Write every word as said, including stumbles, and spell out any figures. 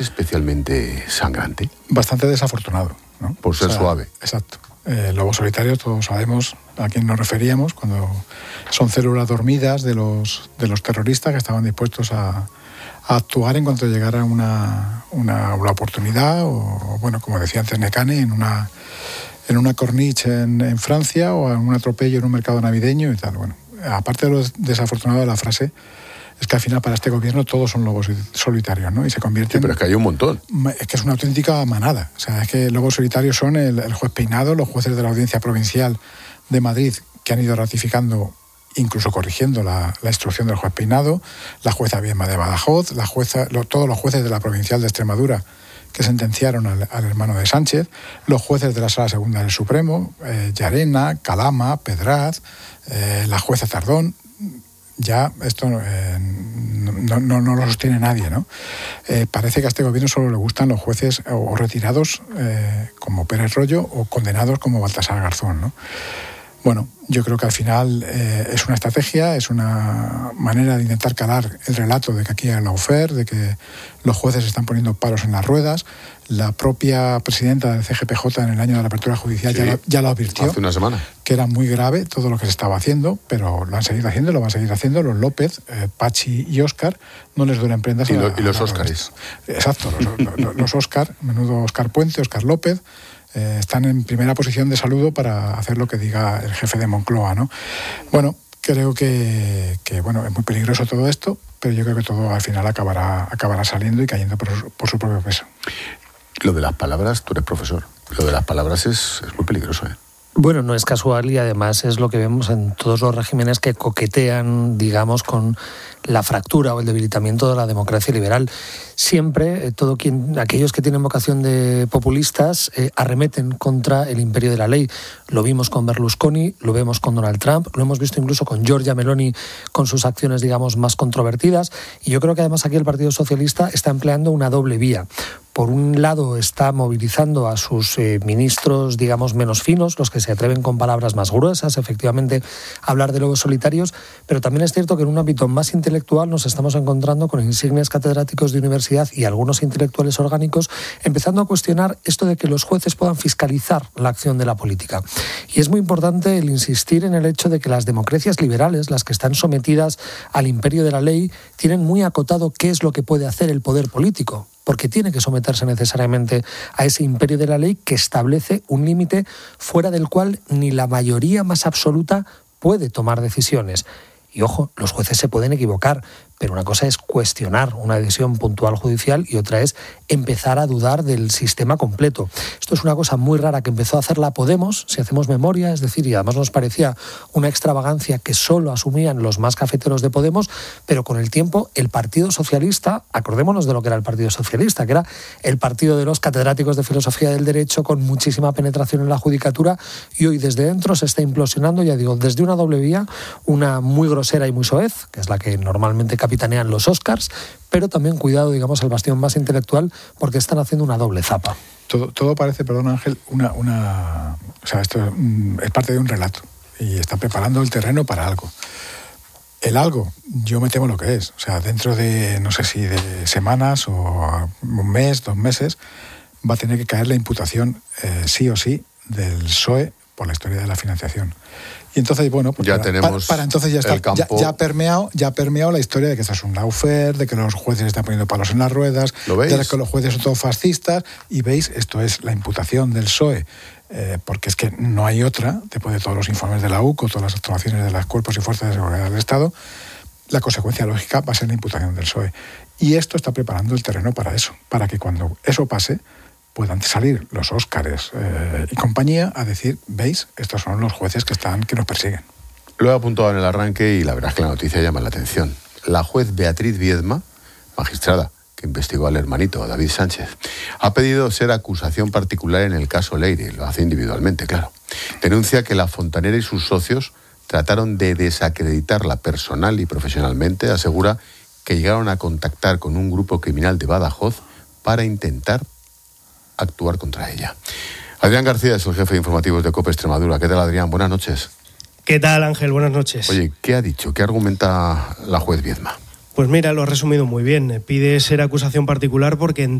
especialmente sangrante? Bastante desafortunado, ¿no? Por ser o sea, suave. Exacto. El lobo solitario, todos sabemos a quién nos referíamos, cuando son células dormidas de los, de los terroristas que estaban dispuestos a, a actuar en cuanto llegara una, una, una oportunidad, o, bueno, como decía antes Necane, en una, en una corniche en, en Francia, o en un atropello en un mercado navideño y tal. Bueno, aparte de lo desafortunado de la frase, es que al final para este gobierno todos son lobos solitarios, ¿no? Y se convierten... Sí, pero es que hay un montón. Es que es una auténtica manada. O sea, es que lobos solitarios son el, el juez Peinado, los jueces de la Audiencia Provincial de Madrid, que han ido ratificando, incluso corrigiendo la, la instrucción del juez Peinado, la jueza Viedma de Badajoz, la jueza, lo, todos los jueces de la Provincial de Extremadura que sentenciaron al, al hermano de Sánchez, los jueces de la Sala Segunda del Supremo, eh, Llarena, Calama, Pedraz, eh, la jueza Tardón. Ya esto eh, no, no, no lo sostiene nadie, ¿no? Eh, parece que a este gobierno solo le gustan los jueces o, o retirados eh, como Pérez Royo o condenados como Baltasar Garzón, ¿no? Bueno, yo creo que al final eh, es una estrategia, es una manera de intentar calar el relato de que aquí hay lawfare, de que los jueces están poniendo palos en las ruedas. La propia presidenta del C G P J en el año de la apertura judicial sí, ya, lo, ya lo advirtió. Hace una semana. Que era muy grave todo lo que se estaba haciendo, pero lo han seguido haciendo, lo van a seguir haciendo. Los López, eh, Pachi y Óscar no les duelen prendas. Y, lo, a, y los Óscares. Exacto, los, los, los Óscar, menudo Óscar Puente, Óscar López. Eh, están en primera posición de saludo para hacer lo que diga el jefe de Moncloa, ¿no? Bueno, creo que, que bueno, es muy peligroso todo esto, pero yo creo que todo al final acabará, acabará saliendo y cayendo por su, por su propio peso. Lo de las palabras, tú eres profesor, lo de las palabras es, es muy peligroso, ¿eh? Bueno, no es casual y además es lo que vemos en todos los regímenes que coquetean, digamos, con la fractura o el debilitamiento de la democracia liberal. Siempre, eh, todo quien, aquellos que tienen vocación de populistas eh, arremeten contra el imperio de la ley. Lo vimos con Berlusconi, lo vemos con Donald Trump, lo hemos visto incluso con Giorgia Meloni con sus acciones, digamos, más controvertidas. Y yo creo que además aquí el Partido Socialista está empleando una doble vía. Por un lado está movilizando a sus eh, ministros, digamos, menos finos, los que se atreven con palabras más gruesas, efectivamente, a hablar de lobos solitarios, pero también es cierto que en un ámbito más intelectual nos estamos encontrando con insignes catedráticos de universidad y algunos intelectuales orgánicos empezando a cuestionar esto de que los jueces puedan fiscalizar la acción de la política. Y es muy importante el insistir en el hecho de que las democracias liberales, las que están sometidas al imperio de la ley, tienen muy acotado qué es lo que puede hacer el poder político, porque tiene que someterse necesariamente a ese imperio de la ley que establece un límite fuera del cual ni la mayoría más absoluta puede tomar decisiones. Y ojo, los jueces se pueden equivocar, pero una cosa es cuestionar una decisión puntual judicial y otra es empezar a dudar del sistema completo. Esto es una cosa muy rara que empezó a hacerla Podemos, si hacemos memoria, es decir, y además nos parecía una extravagancia que solo asumían los más cafeteros de Podemos, pero con el tiempo el Partido Socialista, acordémonos de lo que era el Partido Socialista, que era el partido de los catedráticos de filosofía del derecho con muchísima penetración en la judicatura, y hoy desde dentro se está implosionando, ya digo, desde una doble vía, una muy grosera y muy soez, que es la que normalmente capitanean los Óscars, pero también cuidado, digamos, al bastión más intelectual, porque están haciendo una doble zapa. Todo, todo parece, perdón Ángel, una, una, o sea, esto es parte de un relato y están preparando el terreno para algo. El algo, yo me temo lo que es. O sea, dentro de, no sé si de semanas o un mes, dos meses, va a tener que caer la imputación eh, sí o sí del P S O E por la historia de la financiación. Y entonces, bueno, pues ya para, tenemos para, para entonces ya está, el campo... ya, ya, ha permeado, ya ha permeado la historia de que esto es un lawfare, de que los jueces están poniendo palos en las ruedas, ¿Lo veis? de que los jueces son todos fascistas, y veis, esto es la imputación del P S O E, eh, porque es que no hay otra, después de todos los informes de la U C O, todas las actuaciones de los cuerpos y fuerzas de seguridad del Estado, la consecuencia lógica va a ser la imputación del P S O E. Y esto está preparando el terreno para eso, para que cuando eso pase, puedan salir los Óscares eh, y compañía a decir, veis, estos son los jueces que están que nos persiguen. Lo he apuntado en el arranque y la verdad es que la noticia llama la atención. La juez Beatriz Viedma, magistrada que investigó al hermanito David Sánchez, ha pedido ser acusación particular en el caso Leire, lo hace individualmente, claro. Denuncia que la fontanera y sus socios trataron de desacreditarla personal y profesionalmente. Asegura que llegaron a contactar con un grupo criminal de Badajoz para intentar actuar contra ella. Adrián García es el jefe de informativos de COPE Extremadura. ¿Qué tal, Adrián? Buenas noches. ¿Qué tal, Ángel? Buenas noches. Oye, ¿qué ha dicho? ¿Qué argumenta la juez Viedma? Pues mira, lo ha resumido muy bien. Pide ser acusación particular porque